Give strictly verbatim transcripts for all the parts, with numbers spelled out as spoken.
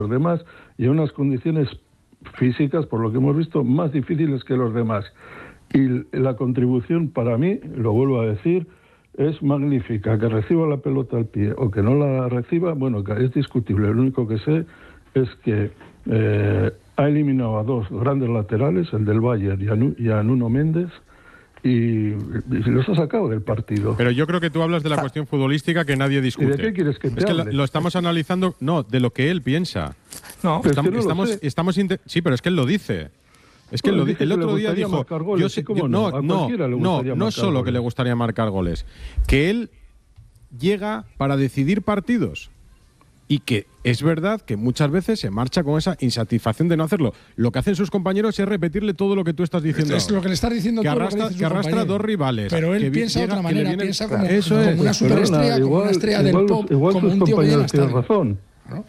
los demás y en unas condiciones físicas, por lo que hemos visto, más difíciles que los demás. Y la contribución para mí, lo vuelvo a decir, es magnífica. Que reciba la pelota al pie o que no la reciba, bueno, es discutible. Lo único que sé es que eh, ha eliminado a dos grandes laterales, el del Bayern y a, Nu- y a Nuno Méndez, y, y los ha sacado del partido. Pero yo creo que tú hablas de la Ah. cuestión futbolística que nadie discute. ¿Y de qué quieres que te Es que lo, hable? lo estamos analizando, no, de lo que él piensa. No, pero es estamos, que no lo estamos, sé. estamos inte- sí, pero es que él lo dice. Es que Bueno, él lo di- dice el que le otro día gustaría dijo, marcar goles, yo ¿y sé- cómo yo- no? no, A no, cualquiera le no, gustaría no marcar solo que goles. le gustaría marcar goles, que él llega para decidir partidos. Y que es verdad que muchas veces se marcha con esa insatisfacción de no hacerlo. Lo que hacen sus compañeros es repetirle todo lo que tú estás diciendo. Es ahora. lo que le estás diciendo que tú, lo que arrastra, dice su que arrastra compañero. dos rivales. Pero él que vi- piensa de llega- otra que le manera, vienen- piensa como, Eso como es. una superestrella, Perdona, como igual- una estrella igual del los- pop, igual como tus un tío que llega compañeros hasta tienen arriba. razón. Claro.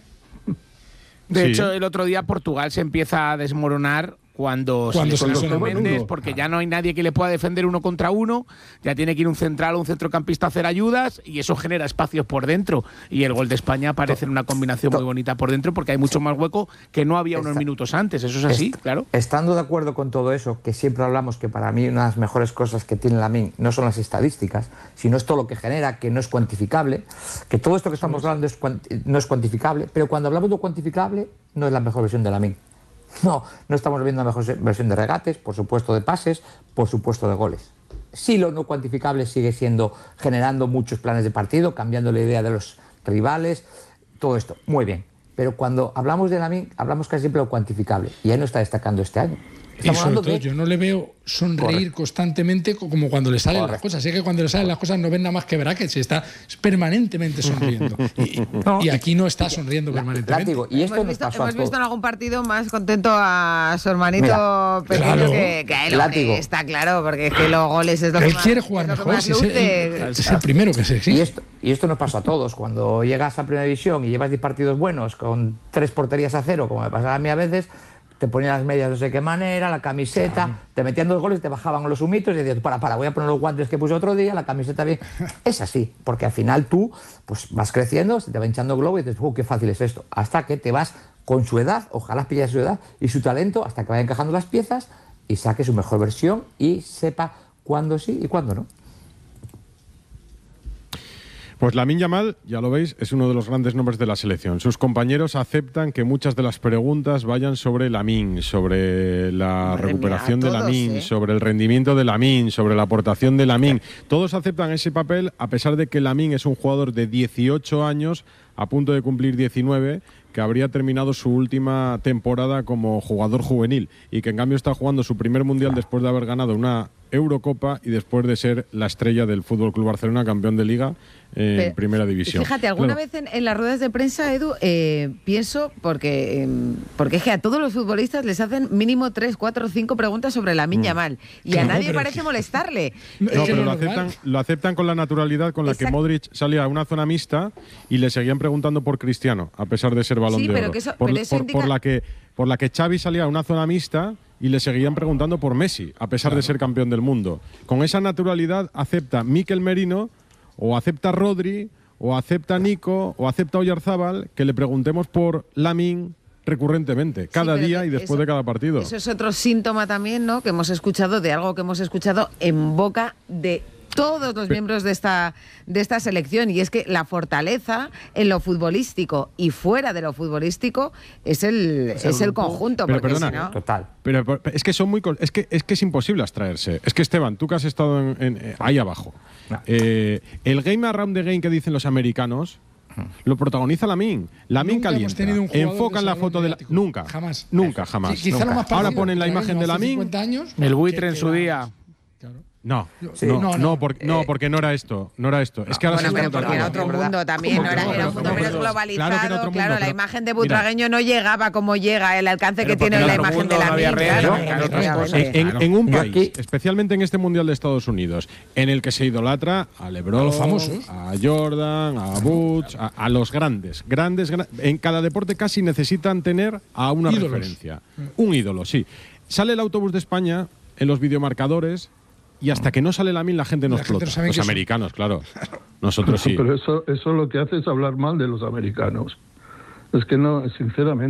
De Sí. hecho, el otro día Portugal se empieza a desmoronar cuando, Cuando se se lesiona lesiona Méndez, uno. porque ya no hay nadie que le pueda defender uno contra uno, ya tiene que ir un central o un centrocampista a hacer ayudas y eso genera espacios por dentro. Y el gol de España parece una combinación muy bonita por dentro porque hay mucho más hueco que no había unos Está- minutos antes. Eso es así, Est- claro. Estando de acuerdo con todo eso, que siempre hablamos que para mí una de las mejores cosas que tiene Lamine no son las estadísticas, sino es todo lo que genera, que no es cuantificable, que todo esto que estamos hablando es cuanti- no es cuantificable, pero cuando hablamos de cuantificable no es la mejor versión de Lamine. No, no estamos viendo la mejor se- versión de regates, por supuesto de pases, por supuesto de goles. Sí, lo no cuantificable sigue siendo generando muchos planes de partido, cambiando la idea de los rivales, todo esto, muy bien. Pero cuando hablamos de Lamine, hablamos casi siempre de lo cuantificable, y él no está destacando este año. Y Estamos sobre hablando todo, de... yo no le veo sonreír Correcto. constantemente co- como cuando le salen Correcto. las cosas. Sé que cuando le salen las cosas no ven nada más que brackets, está permanentemente sonriendo. Y, No. y aquí no está sonriendo permanentemente. Látigo, y esto hemos nos visto, pasó a hemos visto en todos. algún partido más contento a su hermanito Mira, pequeño claro. que, que a él, Látigo. hombre, está claro, porque es que los goles es lo que Él más, quiere jugar es lo que mejor, más si es el, luce. es el primero que se Y exige. esto, y esto nos pasa a todos. Cuando llegas a Primera División y llevas diez partidos buenos con tres porterías a cero, como me pasaba a mí a veces, te ponían las medias de no sé qué manera, la camiseta, te metían dos goles, te bajaban los humitos y decías, para, para, voy a poner los guantes que puse otro día, la camiseta bien. Es así, porque al final tú pues vas creciendo, se te va hinchando el globo y dices, oh, qué fácil es esto. Hasta que te vas con su edad, ojalá pillas su edad y su talento, hasta que vaya encajando las piezas y saque su mejor versión y sepa cuándo sí y cuándo no. Pues Lamine Yamal, ya lo veis, es uno de los grandes nombres de la selección. Sus compañeros aceptan que muchas de las preguntas vayan sobre Lamine, sobre la Madre recuperación mía, de todos, Lamine, ¿eh? sobre el rendimiento de Lamine, sobre la aportación de Lamine. Todos aceptan ese papel, a pesar de que Lamine es un jugador de dieciocho años, a punto de cumplir diecinueve, que habría terminado su última temporada como jugador juvenil y que en cambio está jugando su primer mundial después de haber ganado una Eurocopa y después de ser la estrella del F C Barcelona, campeón de Liga en Pero, Primera División. Fíjate, alguna Claro. vez en, en las ruedas de prensa, Edu, eh, pienso, porque, eh, porque es que a todos los futbolistas les hacen mínimo tres, cuatro, cinco preguntas sobre Lamine Yamal y a Claro, nadie pero parece que- molestarle. No, No, Es que pero no lo es normal. aceptan, lo aceptan con la naturalidad con la que Exacto. Modric salía a una zona mixta y le seguían preguntando por Cristiano, a pesar de ser Balón Sí, de pero Oro. que eso- por, pero eso por- indica- por la que, por la que Xavi salía a una zona mixta y le seguían preguntando por Messi, a pesar de ser campeón del mundo. Con esa naturalidad acepta Mikel Merino, o acepta Rodri, o acepta Nico, o acepta Oyarzábal, que le preguntemos por Lamine recurrentemente, cada pero día que y después eso- de cada partido. Eso es otro síntoma también, ¿no? Que hemos escuchado, de algo que hemos escuchado en boca de todos los miembros de esta, de esta selección, y es que la fortaleza en lo futbolístico y fuera de lo futbolístico es el, es el conjunto. Pero porque perdona, si no- Total. Pero, pero es que son muy col- es que es que es imposible abstraerse. Es que Esteban, tú que has estado en- en- eh, ahí abajo, No. eh, el game around the game que dicen los americanos lo protagoniza Lamine. Lamine Nunca hemos calienta. tenido un jugador Enfocan de la ese foto de la, mediático. nunca, Jamás. nunca, jamás. Sí, quizá nunca. lo más Ahora parecido ponen la que imagen de hace Lamine. cincuenta años, El buitre que en su era- día. Claro. No, Sí, no, no, no, no. porque, no, porque no era esto, no era esto. Es que ahora Bueno, se pero está porque era tratando. otro ¿verdad? mundo también, ¿Cómo no que era, no? era un Pero mundo ¿cómo menos que no? globalizado. Claro que era otro mundo, claro, la pero- imagen de Mira. Butragueño no llegaba como llega, el alcance que Pero tiene porque la en otro imagen de mundo no la había Min, redes, claro, no, claro, otras cosas. efectivamente. En, en un Yo país, aquí- especialmente en este Mundial de Estados Unidos, en el que se idolatra a LeBron, A los famosos. a Jordan, a Butch, a, a los grandes, grandes, gra- en cada deporte casi necesitan tener a una Ídolos. referencia. Un ídolo, sí. Sale el autobús de España en los videomarcadores y hasta que no sale Lamine la gente no La gente explota. no sabe Los que es- americanos, claro. Nosotros sí. Pero eso, eso lo que hace es hablar mal de los americanos. Es que no, sinceramente.